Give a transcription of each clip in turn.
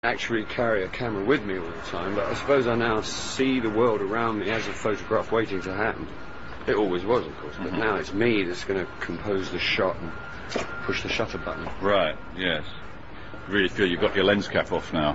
Actually carry a camera with me all the time, but I suppose I now see the world around me as a photograph waiting to happen. It always was, of course, but now it's me that's going to compose the shot and push the shutter button. Right, yes. Really feel you've got your lens cap off now.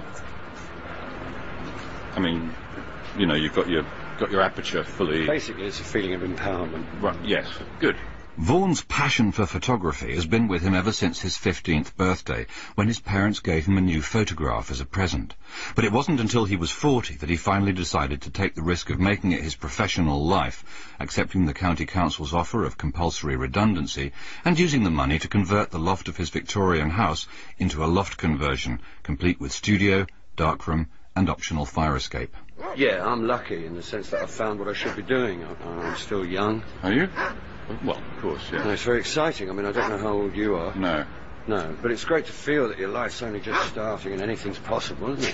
I mean, you know, you've got your aperture fully... Basically, it's a feeling of empowerment. Right, yes, good. Vaughan's passion for photography has been with him ever since his 15th birthday, when his parents gave him a new photograph as a present. But it wasn't until he was 40 that he finally decided to take the risk of making it his professional life, accepting the county council's offer of compulsory redundancy and using the money to convert the loft of his Victorian house into a loft conversion, complete with studio, darkroom and optional fire escape. Yeah, I'm lucky in the sense that I've found what I should be doing. I'm still young. Are you? Well, of course, yeah. No, it's very exciting. I mean, I don't know how old you are. No. No, but it's great to feel that your life's only just starting and anything's possible, isn't it?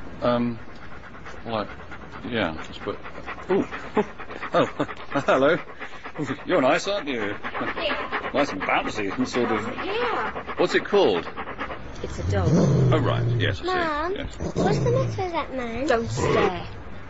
Well, yeah, but... Oh, hello. You're nice, aren't you? Yeah. Nice and bouncy and sort of... Yeah. What's it called? It's a dog. Oh, right, yes, I see. Mum, Yes. what's the matter with that man? Don't stare.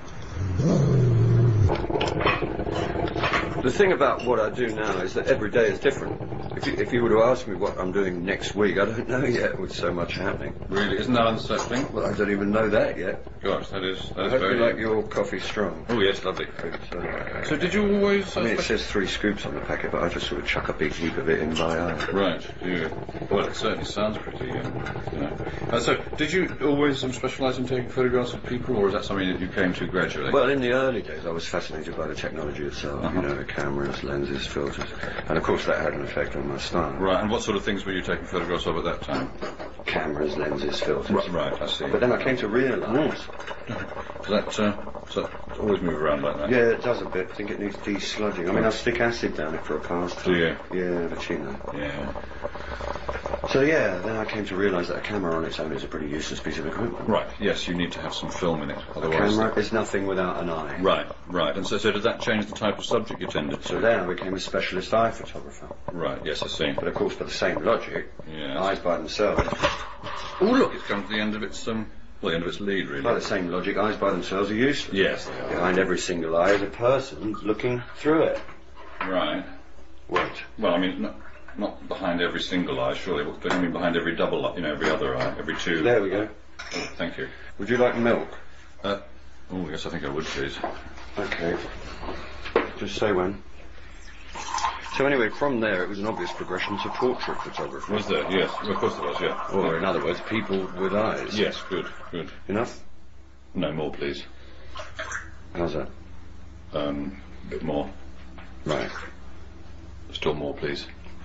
The thing about what I do now is that every day is different. If you were to ask me what I'm doing next week, I don't know yet with so much happening. Really, isn't that unsettling? Well, I don't even know that yet. Gosh, that is I hope very... you like your coffee strong. Oh, yes, lovely. So did you always... I mean, it says 3 scoops on the packet, but I just sort of chuck a big heap of it in my eye. Right, you... Well, it certainly sounds pretty, you know. So, did you always specialise in taking photographs of people, or is that something that you came to gradually? Well, in the early days, I was fascinated by the technology itself, you know, cameras, lenses, filters, and of course that had an effect on my style. Right, and what sort of things were you taking photographs of at that time? Cameras, lenses, filters. Right, I see. But then I came to realise... Does that always move around like that? Yeah, it does a bit. I think it needs de-sludging. I mean, I stick acid down it for a pastime. Do you? Yeah, but you know. Yeah. So yeah, then I came to realise that a camera on its own is a pretty useless piece of equipment. Right, yes, you need to have some film in it, A otherwise... camera is nothing without an eye. Right, and so did that change the type of subject you tended to? So then I became a specialist eye photographer. Right, yes, I see. But of course, by the same logic, Yes. eyes by themselves. Oh, look, it's come to the end of its, well, the end of its lead, really. By the same logic, eyes by themselves are useless. Yes, they are. Behind every single eye is a person looking through it. Right. Wait. Well, I mean, not behind every single eye, surely, but I mean behind every double eye, you know, every other eye, every two. There we go. Oh, thank you. Would you like milk? Oh, yes, I think I would, please. Okay. Just say when. So anyway, from there it was an obvious progression to portrait photography. Was there? Yes. Well, of course there was, yeah. Or in other words, people with eyes. Yes, good. Enough? No, more, please. How's that? A bit more. Right. Still more, please.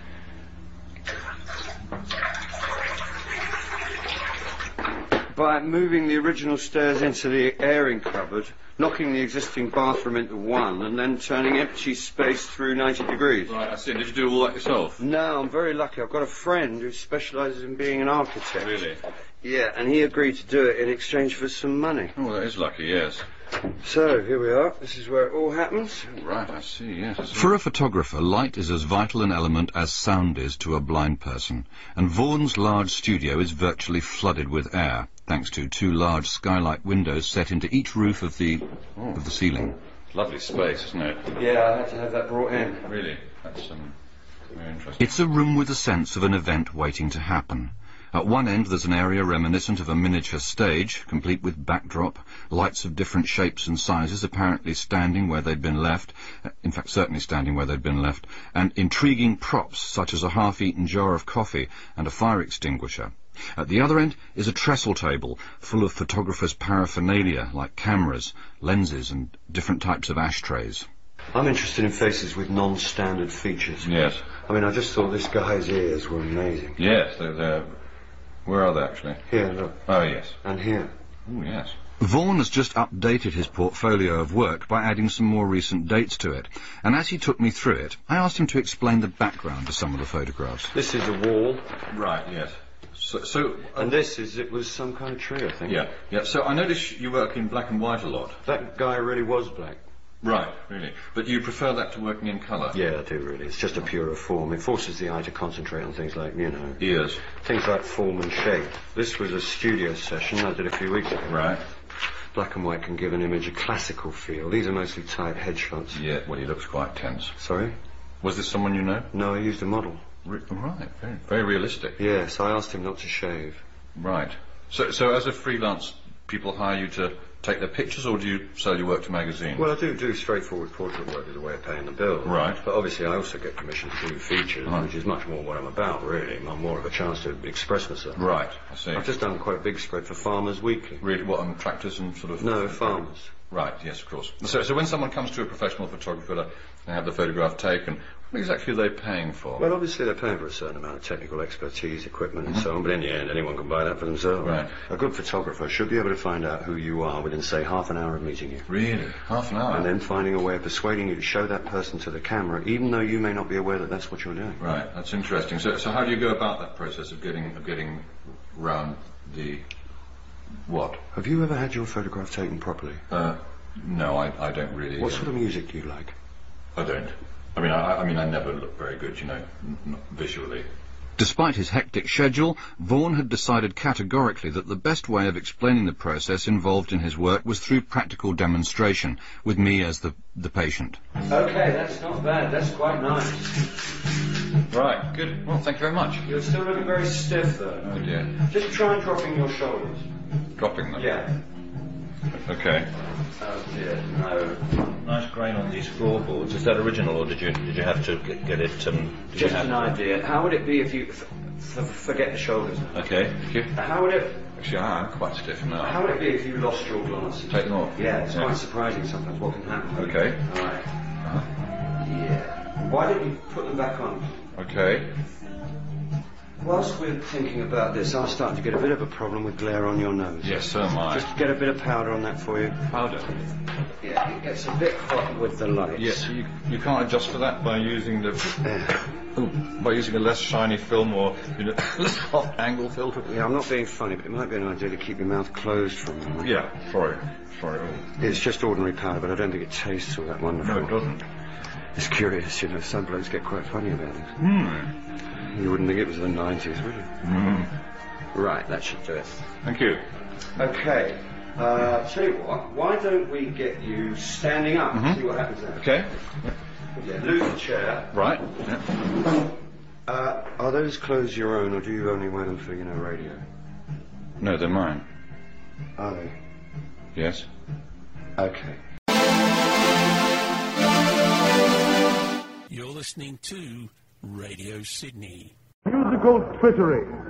By moving the original stairs into the airing cupboard, knocking the existing bathroom into one, and then turning empty space through 90 degrees. Right, I see. Did you do all that yourself? No, I'm very lucky. I've got a friend who specialises in being an architect. Really? Yeah, and he agreed to do it in exchange for some money. Oh, that is lucky, yes. So, here we are. This is where it all happens. Right, I see, yes. I see. For a photographer, light is as vital an element as sound is to a blind person, and Vaughan's large studio is virtually flooded with air, thanks to 2 large skylight windows set into each roof of the ceiling. Lovely space, isn't it? Yeah, I had to have that brought in. Really? That's very interesting. It's a room with a sense of an event waiting to happen. At one end there's an area reminiscent of a miniature stage, complete with backdrop, lights of different shapes and sizes apparently standing where they'd been left, in fact certainly standing where they'd been left, and intriguing props such as a half-eaten jar of coffee and a fire extinguisher. At the other end is a trestle table full of photographers' paraphernalia like cameras, lenses and different types of ashtrays. I'm interested in faces with non-standard features. Yes. I mean, I just thought this guy's ears were amazing. Yes, they're... Where are they, actually? Here, look. Oh, yes. And here. Oh, yes. Vaughan has just updated his portfolio of work by adding some more recent dates to it, and as he took me through it, I asked him to explain the background to some of the photographs. This is a wall. Right, yes. And it was some kind of tree, I think. Yeah. So I noticed you work in black and white a lot. That guy really was black. Right, really. But you prefer that to working in colour? Yeah, I do really. It's just a purer form. It forces the eye to concentrate on things like, Ears. things like form and shape. This was a studio session I did a few weeks ago. Right. Black and white can give an image a classical feel. These are mostly tight headshots. Yeah, well, he looks quite tense. Sorry? Was this someone you know? No, I used a model. Right, very, very realistic. Yes, I asked him not to shave. Right. So as a freelance, people hire you to take their pictures, or do you sell your work to magazines? Well, I do straightforward portrait work as a way of paying the bill. Right. But obviously I also get commissioned to do features, which is much more what I'm about, really. I'm more of a chance to express myself. Right, I see. I've just done quite a big spread for Farmers Weekly. Really, what, on tractors and sort of... No, farmers. Right, yes, of course. So when someone comes to a professional photographer to have the photograph taken, what exactly are they paying for? Well, obviously they're paying for a certain amount of technical expertise, equipment and so on, but in the end anyone can buy that for themselves. Right. A good photographer should be able to find out who you are within, say, half an hour of meeting you. Really? Half an hour? And then finding a way of persuading you to show that person to the camera, even though you may not be aware that that's what you're doing. Right, that's interesting. So how do you go about that process of getting round the... what? Have you ever had your photograph taken properly? No, I don't really... What sort of music do you like? I don't. I mean, I never look very good, visually. Despite his hectic schedule, Vaughan had decided categorically that the best way of explaining the process involved in his work was through practical demonstration, with me as the patient. Okay, that's not bad. That's quite nice. Right, good. Well, thank you very much. You're still looking very stiff, though. Oh, dear. Just try dropping your shoulders. Dropping them? Yeah. Okay. Oh, dear, no. Nice grain on these floorboards. Is that original, or did you have to get it? Just an idea. How would it be if you forget the shoulders? Okay, thank you. How would it? Actually, I'm quite stiff now. How would it be if you lost your glasses? Take them off. Yeah, it's quite surprising sometimes what can happen. Okay. All right. Yeah. Why don't you put them back on? Okay. Whilst we're thinking about this, I'm starting to get a bit of a problem with glare on your nose. Yes, so am I. Just get a bit of powder on that for you. Powder? Yeah, it gets a bit hot with the lights. Yes, you can't adjust for that by using the... Yeah. by using a less shiny film or, less hot angle filter. Yeah, I'm not being funny, but it might be an idea to keep your mouth closed for a moment. Yeah, sorry. It's just ordinary powder, but I don't think it tastes all that wonderful. No, it doesn't. It's curious, some blokes get quite funny about it. You wouldn't think it was the 90s, would you? Right, that should do it. Thank you. Okay. Tell you what, why don't we get you standing up and see what happens there? Okay. Yeah, lose the chair. Right. Yeah. Are those clothes your own, or do you only wear them for, radio? No, they're mine. Are they? Yes. Okay. You're listening to Radio Sydney. Musical Twittery.